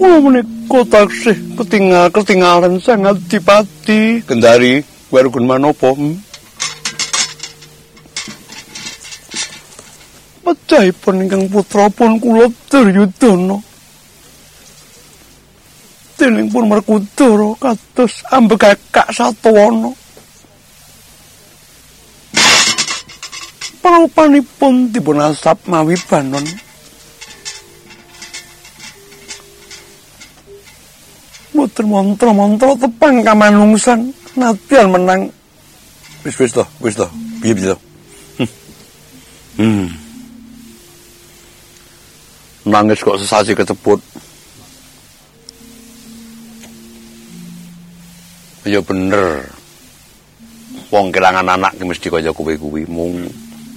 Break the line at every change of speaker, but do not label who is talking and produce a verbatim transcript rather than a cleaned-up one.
Kula menika taksih ketinggal ketinggalan sang Adipati Gendari Wergun Manopo. Pecahipun ingkang putra pun kula Duryudana. Dening pun Werkudara kados ambegakak Satwana. Parupanipun dipun asap mawi banon. Boten mantra-mantra tepang kamanungsan nadyan menang. Wis wis to, wis to. Piye-piye to? Hmm. Nangis kok sesasi keteput. Ya bener. Wong kelangan anak ki mesti kaya kuwi-kuwi mung